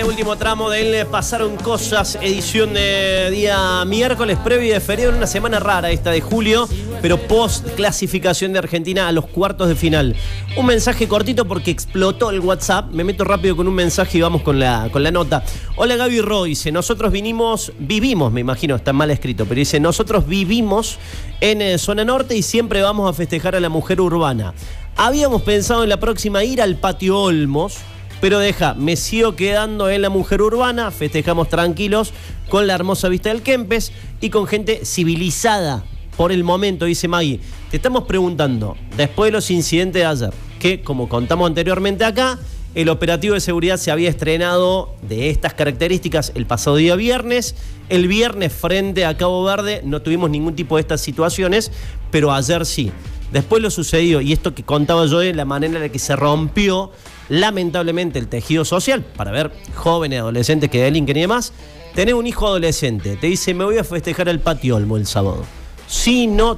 último tramo del Pasaron Cosas, edición de día miércoles, previo de feriado, en una semana rara esta de julio, pero post clasificación de Argentina a los cuartos de final. Un mensaje cortito porque explotó el WhatsApp. Me meto rápido con un mensaje y vamos con la nota. Hola Gaby Roy, dice, nosotros vivimos, me imagino, está mal escrito, pero dice, nosotros vivimos en zona norte y siempre vamos a festejar a la mujer urbana. Habíamos pensado en la próxima ir al Patio Olmos, pero me sigo quedando en la mujer urbana, festejamos tranquilos con la hermosa vista del Kempes y con gente civilizada por el momento, dice Maggie. Te estamos preguntando, después de los incidentes de ayer, que como contamos anteriormente acá, el operativo de seguridad se había estrenado de estas características el pasado día viernes. El viernes frente a Cabo Verde no tuvimos ningún tipo de estas situaciones, pero ayer sí. Después lo sucedió, y esto que contaba yo de la manera en la que se rompió lamentablemente el tejido social, para ver jóvenes, adolescentes que delinquen y demás. Tenés un hijo adolescente, te dice, me voy a festejar al Patio Olmo el sábado. Si no,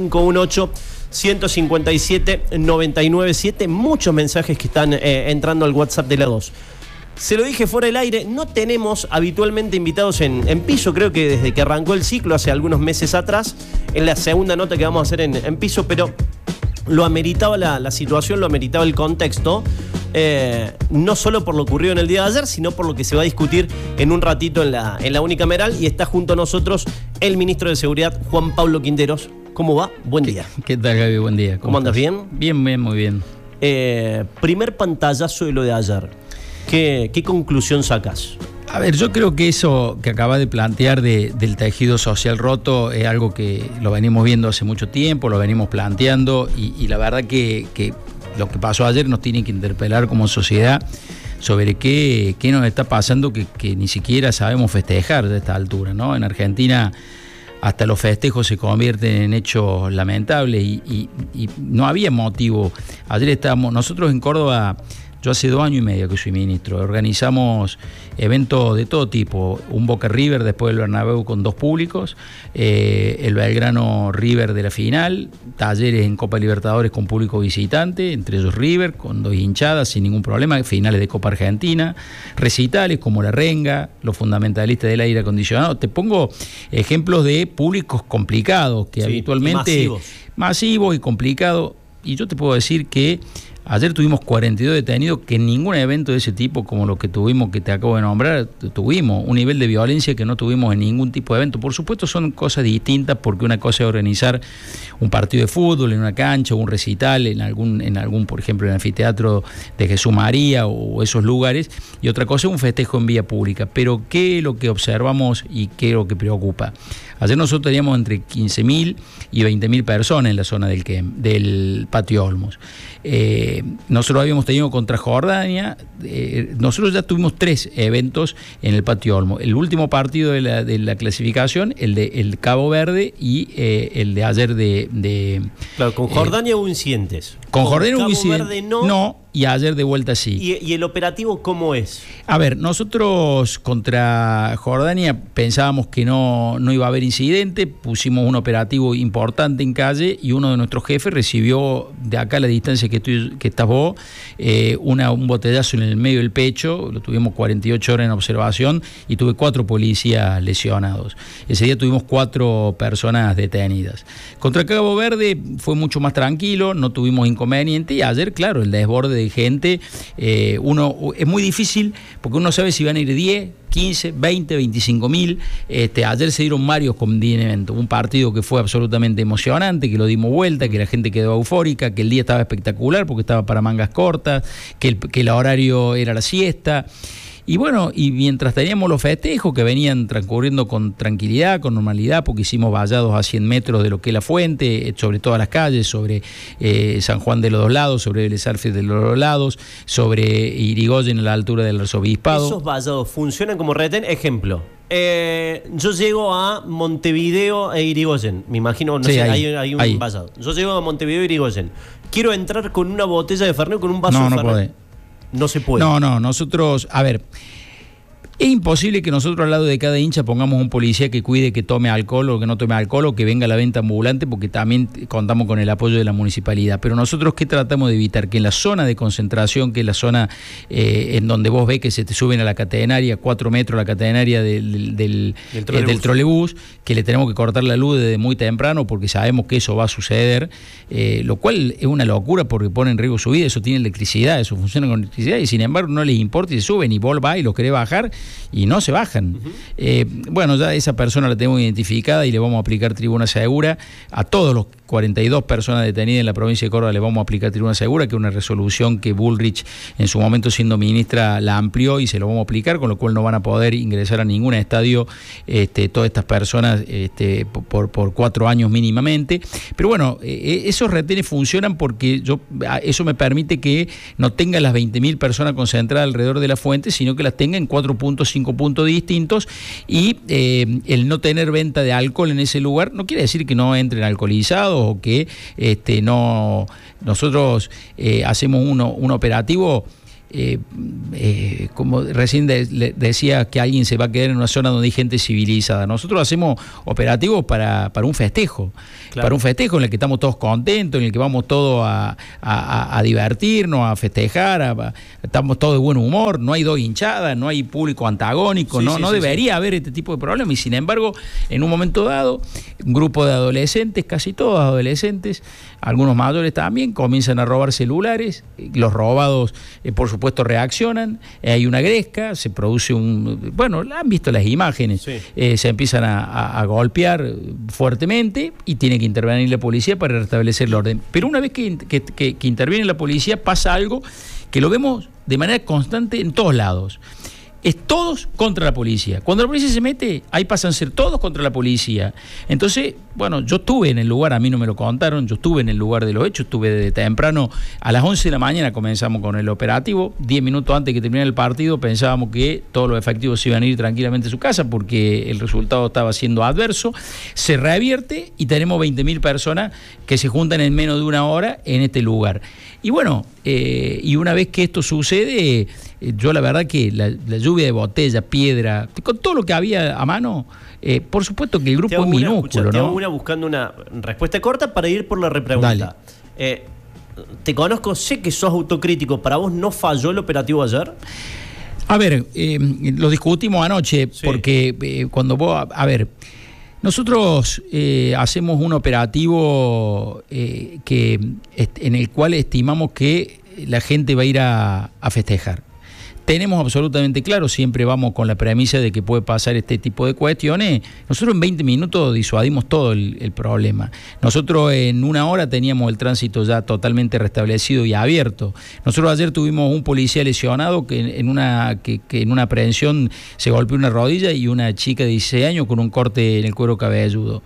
3518-157-997. Muchos mensajes que están entrando al WhatsApp de la 2. Se lo dije fuera del aire, no tenemos habitualmente invitados en piso, creo que desde que arrancó el ciclo hace algunos meses atrás, en la segunda nota que vamos a hacer en piso, pero lo ameritaba la situación, lo ameritaba el contexto, no solo por lo ocurrido en el día de ayer, sino por lo que se va a discutir en un ratito en la unicameral, y está junto a nosotros el ministro de Seguridad, Juan Pablo Quinteros. ¿Cómo va? Buen día. ¿Qué tal, Gaby? Buen día. ¿Cómo andas? ¿Bien? Bien, muy bien. Primer pantallazo de lo de ayer. ¿Qué conclusión sacas? A ver, yo creo que eso que acaba de plantear del tejido social roto es algo que lo venimos viendo hace mucho tiempo, lo venimos planteando y la verdad que lo que pasó ayer nos tiene que interpelar como sociedad sobre qué nos está pasando que ni siquiera sabemos festejar de esta altura, ¿no? En Argentina hasta los festejos se convierten en hechos lamentables y no había motivo. Ayer estábamos, nosotros en Córdoba, yo hace 2 años y medio que soy ministro, organizamos eventos de todo tipo, un Boca River después del Bernabéu con 2 públicos, el Belgrano River de la final, talleres en Copa Libertadores con público visitante, entre ellos River, con 2 hinchadas sin ningún problema, finales de Copa Argentina, recitales como La Renga, los fundamentalistas del aire acondicionado. Te pongo ejemplos de públicos complicados que habitualmente masivos y complicados, y yo te puedo decir que ayer tuvimos 42 detenidos, que en ningún evento de ese tipo como lo que tuvimos, que te acabo de nombrar, tuvimos un nivel de violencia que no tuvimos en ningún tipo de evento. Por supuesto son cosas distintas, porque una cosa es organizar un partido de fútbol en una cancha o un recital en algún, por ejemplo, en el anfiteatro de Jesús María o esos lugares, y otra cosa es un festejo en vía pública. Pero ¿qué es lo que observamos y qué es lo que preocupa? Ayer nosotros teníamos entre 15.000 y 20.000 personas en la zona del Patio Olmos. Nosotros habíamos tenido contra Jordania, nosotros ya tuvimos 3 eventos en el Patio Olmos. El último partido de la clasificación, el Cabo Verde y el de ayer Claro, con Jordania hubo incidentes. Con Jordania hubo incidentes. Verde no, y ayer de vuelta sí. ¿Y el operativo cómo es? A ver, nosotros contra Jordania pensábamos que no iba a haber incidente, pusimos un operativo importante en calle y uno de nuestros jefes recibió de acá a la distancia que estás vos, un botellazo en el medio del pecho. Lo tuvimos 48 horas en observación y tuve 4 policías lesionados. Ese día tuvimos 4 personas detenidas. Contra Cabo Verde fue mucho más tranquilo, no tuvimos inconveniente, y ayer, claro, el desborde de gente, es muy difícil porque uno sabe si van a ir 10, 15, 20, 25 mil. Ayer se dieron varios condimentos. Un partido que fue absolutamente emocionante, que lo dimos vuelta, que la gente quedó eufórica, que el día estaba espectacular porque estaba para mangas cortas, que el horario era la siesta. Y bueno, y mientras teníamos los festejos que venían transcurriendo con tranquilidad, con normalidad, porque hicimos vallados a 100 metros de lo que es la fuente, sobre todas las calles, sobre San Juan de los Dos Lados, sobre Vélez Arfield de los Dos Lados, sobre Irigoyen a la altura del arzobispado. ¿Esos vallados funcionan como retén? Ejemplo, yo llego a Montevideo e Irigoyen, me imagino, no sé, hay un vallado. Yo llego a Montevideo e Irigoyen. Quiero entrar con una botella de Fernet, con un vaso de Fernet. No podés. No se puede. No, nosotros, a ver, Es imposible que nosotros al lado de cada hincha pongamos un policía que cuide que tome alcohol o que no tome alcohol o que venga a la venta ambulante, porque también contamos con el apoyo de la municipalidad. Pero nosotros, ¿qué tratamos de evitar? Que en la zona de concentración, que es la zona en donde vos ves que se te suben a la catenaria, 4 metros la catenaria del trolebús, que le tenemos que cortar la luz desde muy temprano porque sabemos que eso va a suceder, lo cual es una locura porque pone en riesgo su vida. Eso tiene electricidad, eso funciona con electricidad y sin embargo no les importa y se suben y vos vas y los querés bajar y no se bajan. Bueno, ya esa persona la tenemos identificada y le vamos a aplicar tribuna segura. A todos los 42 personas detenidas en la provincia de Córdoba le vamos a aplicar tribuna segura, que es una resolución que Bullrich en su momento siendo ministra la amplió y se lo vamos a aplicar, con lo cual no van a poder ingresar a ningún estadio todas estas personas por 4 años mínimamente. Pero bueno, esos retenes funcionan porque eso me permite que no tenga las 20.000 personas concentradas alrededor de la fuente, sino que las tenga en 4 puntos, 5 puntos distintos, y el no tener venta de alcohol en ese lugar no quiere decir que no entren alcoholizados o que no. Nosotros hacemos un operativo. Como recién decía que alguien se va a quedar en una zona donde hay gente civilizada. Nosotros hacemos operativos para un festejo, claro. Para un festejo en el que estamos todos contentos, en el que vamos todos a divertirnos, a festejar, estamos todos de buen humor, no hay dos hinchadas, no hay público antagónico, no debería haber este tipo de problemas, y sin embargo, en un momento dado, un grupo de adolescentes, casi todos adolescentes, algunos mayores también, comienzan a robar celulares, los robados, por supuesto, reaccionan, hay una gresca, se produce bueno, han visto las imágenes, sí. Se empiezan a golpear fuertemente y tiene que intervenir la policía para restablecer el orden. Pero una vez que interviene la policía pasa algo que lo vemos de manera constante en todos lados. Es todos contra la policía. Cuando la policía se mete, ahí pasan a ser todos contra la policía. Entonces, bueno, yo estuve en el lugar, a mí no me lo contaron, yo estuve en el lugar de los hechos, estuve desde temprano, a las 11 de la mañana comenzamos con el operativo, 10 minutos antes que terminara el partido pensábamos que todos los efectivos se iban a ir tranquilamente a su casa porque el resultado estaba siendo adverso, se revierte y tenemos 20.000 personas que se juntan en menos de una hora en este lugar. Y bueno, y una vez que esto sucede, yo la verdad que la lluvia de botella, piedra, con todo lo que había a mano, por supuesto que el grupo es minúsculo, ¿no? Te hago una buscando una respuesta corta para ir por la repregunta. Te conozco, sé que sos autocrítico. ¿Para vos no falló el operativo ayer? A ver, lo discutimos anoche, sí. Porque cuando vos... A ver... Nosotros hacemos un operativo en el cual estimamos que la gente va a ir a festejar. Tenemos absolutamente claro, siempre vamos con la premisa de que puede pasar este tipo de cuestiones. Nosotros en 20 minutos disuadimos todo el problema. Nosotros en 1 hora teníamos el tránsito ya totalmente restablecido y abierto. Nosotros ayer tuvimos un policía lesionado que en una aprehensión se golpeó una rodilla y una chica de 16 años con un corte en el cuero cabelludo.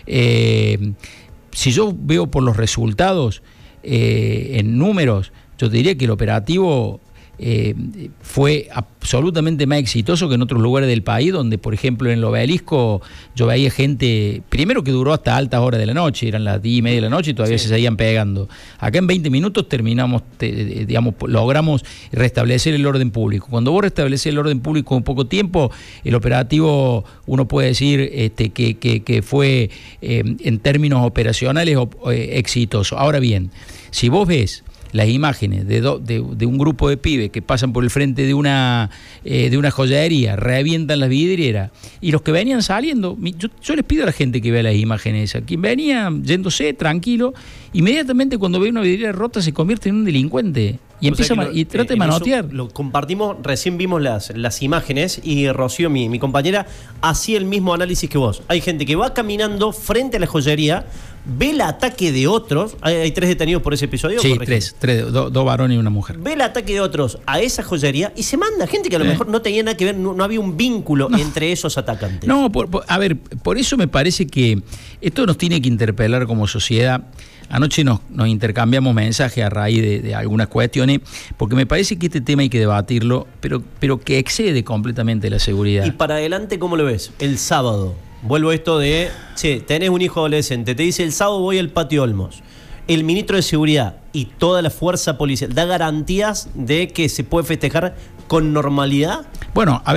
Si yo veo por los resultados en números, yo te diría que el operativo... fue absolutamente más exitoso que en otros lugares del país, donde por ejemplo en el Obelisco yo veía gente, primero que duró hasta altas horas de la noche, eran las 10:30 de la noche y todavía se seguían pegando. Acá en 20 minutos terminamos, logramos restablecer el orden público. Cuando vos restableces el orden público en poco tiempo, el operativo, uno puede decir que fue en términos operacionales exitoso. Ahora bien, si vos ves las imágenes de un grupo de pibes que pasan por el frente de una joyería, revientan las vidrieras, y los que venían saliendo, yo les pido a la gente que vea las imágenes esas, quien venía yéndose tranquilo, inmediatamente cuando ve una vidriera rota se convierte en un delincuente. Y empieza y trata de manotear. Lo compartimos, recién vimos las imágenes y Rocío, mi compañera, hacía el mismo análisis que vos. Hay gente que va caminando frente a la joyería, ve el ataque de otros. Hay 3 detenidos por ese episodio. Sí, 3, 2 varones y una mujer. Ve el ataque de otros a esa joyería y se manda gente que a lo mejor no tenía nada que ver, no había un vínculo entre esos atacantes. No, a ver, por eso me parece que esto nos tiene que interpelar como sociedad. Anoche nos intercambiamos mensajes a raíz de algunas cuestiones, porque me parece que este tema hay que debatirlo, pero que excede completamente la seguridad. Y para adelante, ¿cómo lo ves? El sábado, vuelvo a esto de, tenés un hijo adolescente, te dice el sábado voy al Patio Olmos. El ministro de Seguridad y toda la fuerza policial, ¿da garantías de que se puede festejar con normalidad? Bueno, a ver,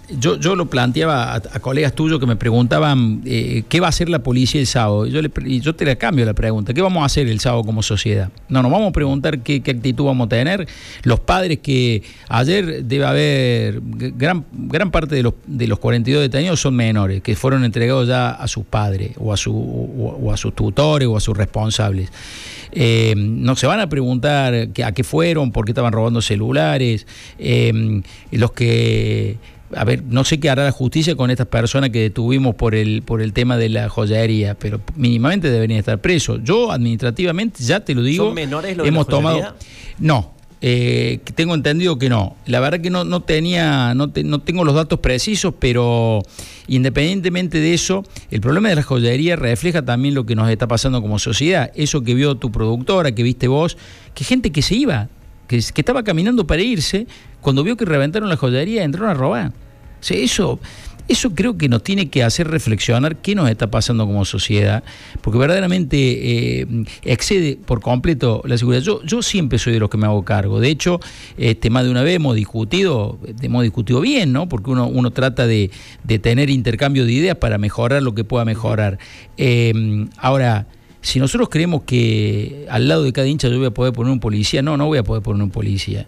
yo lo planteaba a colegas tuyos que me preguntaban qué va a hacer la policía el sábado. Y yo te la cambio la pregunta. ¿Qué vamos a hacer el sábado como sociedad? No, nos vamos a preguntar qué actitud vamos a tener. Los padres que ayer debe haber gran parte de los 42 detenidos son menores, que fueron entregados ya a sus padres o a sus tutores o a sus responsables. No se van a preguntar a qué fueron, por qué estaban robando celulares, los que... A ver, no sé qué hará la justicia con estas personas que detuvimos por el tema de la joyería, pero mínimamente deberían estar presos. Yo administrativamente, ya te lo digo, ¿son menores los hemos de la joyería? tomado... No. Tengo entendido que no. La verdad que no tengo los datos precisos, pero independientemente de eso, el problema de la joyería refleja también lo que nos está pasando como sociedad. Eso que vio tu productora, que viste vos, que gente que se iba, que estaba caminando para irse, cuando vio que reventaron la joyería, entraron a robar. O sea, eso creo que nos tiene que hacer reflexionar qué nos está pasando como sociedad, porque verdaderamente excede por completo la seguridad. Yo siempre soy de los que me hago cargo. De hecho, más de una vez hemos discutido bien, ¿no? Porque uno trata de tener intercambio de ideas para mejorar lo que pueda mejorar. Ahora, si nosotros creemos que al lado de cada hincha yo voy a poder poner un policía, no voy a poder poner un policía.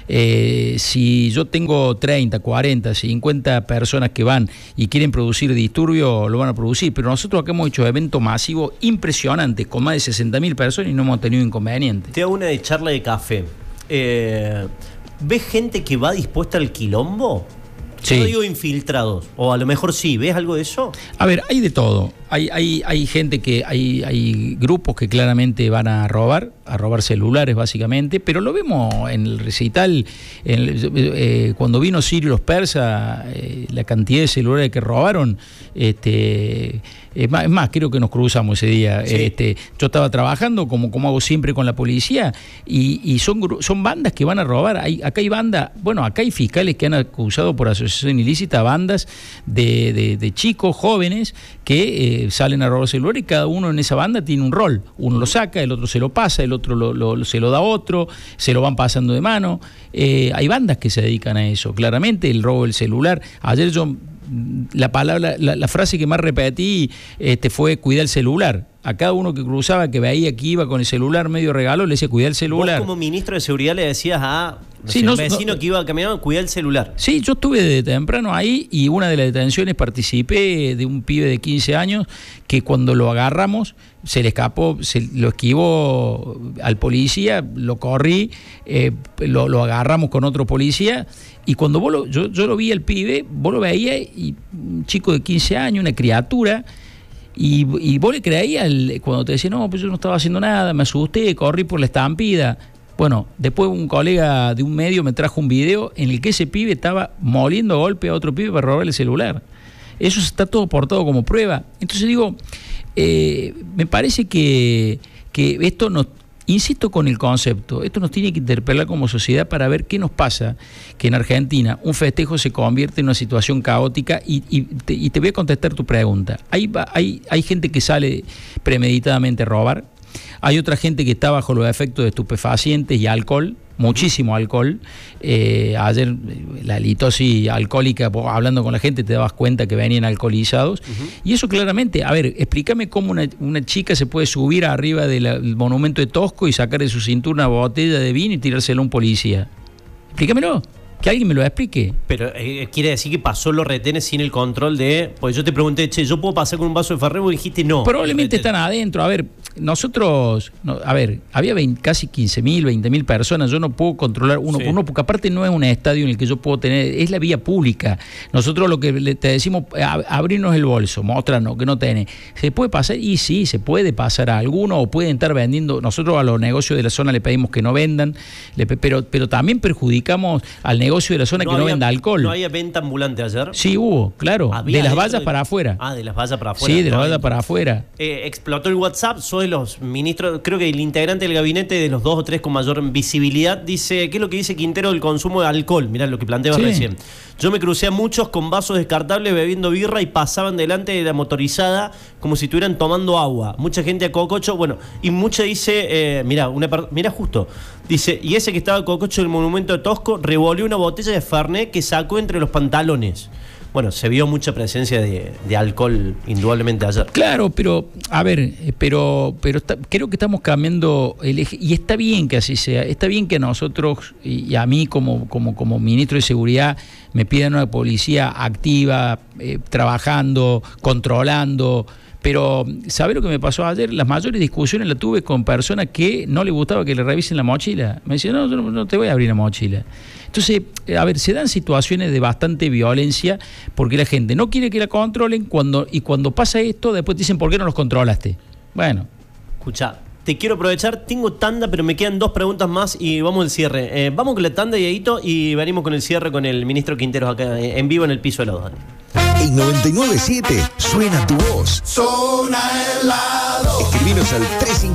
Si yo tengo 30, 40, 50 personas que van y quieren producir disturbio, lo van a producir. Pero nosotros acá hemos hecho eventos masivos impresionantes con más de 60.000 personas y no hemos tenido inconvenientes. Te hago una de charla de café. ¿Ves gente que va dispuesta al quilombo? Sí. No digo infiltrados, o a lo mejor sí. ¿Ves algo de eso? A ver, hay de todo. Hay gente que hay grupos que claramente van a robar celulares básicamente, pero lo vemos en el recital, cuando vino Sirio los persas, la cantidad de celulares que robaron, es más, creo que nos cruzamos ese día. Sí. Yo estaba trabajando como hago siempre con la policía y son bandas que van a robar. Acá hay fiscales que han acusado por asociación ilícita a bandas de chicos jóvenes que salen a robar celular y cada uno en esa banda tiene un rol. Uno lo saca, el otro se lo pasa, el otro se lo da a otro, se lo van pasando de mano. Hay bandas que se dedican a eso. Claramente el robo del celular. Ayer la frase que más repetí fue cuidar el celular. A cada uno que cruzaba, que veía que iba con el celular medio regalo, le decía cuidar el celular. Vos como ministro de Seguridad le decías a un vecino que iba caminando, cuidar el celular. Sí, yo estuve desde temprano ahí y una de las detenciones participé de un pibe de 15 años que cuando lo agarramos se le escapó, lo esquivó al policía, lo corrí, lo agarramos con otro policía y cuando yo lo vi al pibe, vos lo veías y un chico de 15 años, una criatura. Y vos le creías cuando te decía, no, pues yo no estaba haciendo nada, me asusté, corrí por la estampida. Bueno, después un colega de un medio me trajo un video en el que ese pibe estaba moliendo a golpe a otro pibe para robarle el celular. Eso está todo portado como prueba. Entonces digo, me parece que esto nos... Insisto con el concepto, esto nos tiene que interpelar como sociedad para ver qué nos pasa, que en Argentina un festejo se convierte en una situación caótica y te voy a contestar tu pregunta. Hay gente que sale premeditadamente a robar, hay otra gente que está bajo los efectos de estupefacientes y alcohol, muchísimo alcohol. Ayer la litosis alcohólica, hablando con la gente te dabas cuenta que venían alcoholizados. Y eso claramente, a ver, explícame cómo una chica se puede subir arriba del monumento de Tosco y sacar de su cintura una botella de vino y tirársela a un policía. Explícamelo. Que alguien me lo explique. Pero quiere decir que pasó los retenes sin el control de... Pues yo te pregunté, ¿yo puedo pasar con un vaso de Ferrero? Y dijiste no. Probablemente están adentro. A ver, nosotros... había casi 15.000, 20.000 personas. Yo no puedo controlar uno por uno, porque aparte no es un estadio en el que yo puedo tener... Es la vía pública. Nosotros lo que te decimos, abrirnos el bolso, mostrarnos que no tenés. ¿Se puede pasar? Y sí, se puede pasar a alguno o pueden estar vendiendo. Nosotros a los negocios de la zona le pedimos que no vendan, pero también perjudicamos al negocio de la zona que no venda alcohol. ¿No había venta ambulante ayer? Sí, hubo, claro. De las vallas para afuera. De las vallas para afuera. Sí, de las vallas para afuera. Explotó el WhatsApp, sos de los ministros, creo que el integrante del gabinete de los 2 o 3 con mayor visibilidad, dice, ¿qué es lo que dice Quintero del consumo de alcohol? Mirá lo que planteaba recién. Yo me crucé a muchos con vasos descartables bebiendo birra y pasaban delante de la motorizada como si estuvieran tomando agua. Mucha gente a cococho, bueno, y mucha dice, mirá justo, dice, y ese que estaba a cococho del monumento de Tosco revolvió una botella de Fernet que sacó entre los pantalones. Bueno, se vio mucha presencia de alcohol indudablemente ayer. Claro, pero, a ver, creo que estamos cambiando el eje, y está bien que así sea, está bien que a nosotros y a mí como ministro de Seguridad me pidan una policía activa, trabajando, controlando. Pero, ¿sabés lo que me pasó ayer? Las mayores discusiones las tuve con personas que no les gustaba que le revisen la mochila. Me decían, no te voy a abrir la mochila. Entonces, a ver, se dan situaciones de bastante violencia porque la gente no quiere que la controlen y cuando pasa esto, después dicen, ¿por qué no los controlaste? Bueno. Escuchá, te quiero aprovechar, tengo tanda, pero me quedan 2 preguntas más y vamos al cierre. Vamos con la tanda, Dieguito, y venimos con el cierre con el ministro Quinteros acá en vivo en el piso de la Dani. En 99.7 suena tu voz. Zona Helado. Escribinos al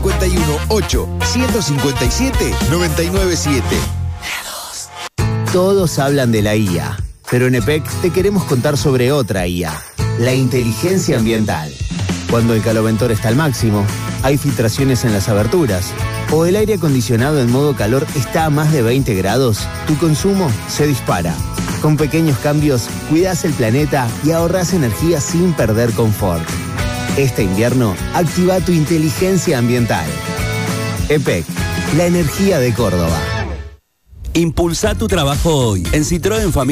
351-8-157-997. Todos hablan de la IA, pero en EPEC te queremos contar sobre otra IA, la inteligencia ambiental. Cuando el caloventor está al máximo, hay filtraciones en las aberturas, o el aire acondicionado en modo calor está a más de 20 grados, tu consumo se dispara. Con pequeños cambios, cuidás el planeta y ahorrás energía sin perder confort. Este invierno, activa tu inteligencia ambiental. EPEC, la energía de Córdoba. Impulsa tu trabajo hoy. En Citroën Familia